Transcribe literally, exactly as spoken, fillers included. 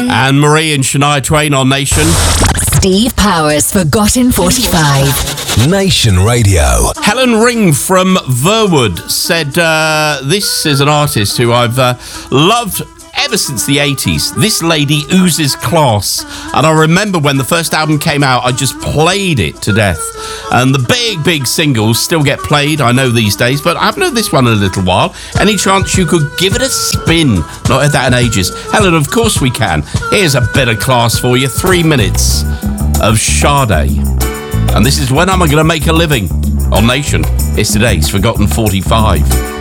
Anne Marie and Shania Twain on Nation. Steve Powers, Forgotten forty-five. Nation Radio. Helen Ring from Verwood said, uh, this is an artist who I've uh, loved ever since the eighties. This lady oozes class. And I remember when the first album came out, I just played it to death. And the big, big singles still get played, I know these days, but I haven't heard this one in a little while. Any chance you could give it a spin? Not heard that in ages. Helen, of course we can. Here's a bit of class for you. Three minutes of Sade. And this is When Am I Gonna Make a Living on Nation. It's today's Forgotten forty-five.